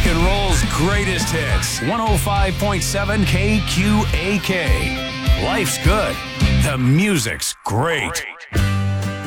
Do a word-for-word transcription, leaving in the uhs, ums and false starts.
rock and roll's greatest hits. one oh five point seven K Q A K. Life's good. The music's great.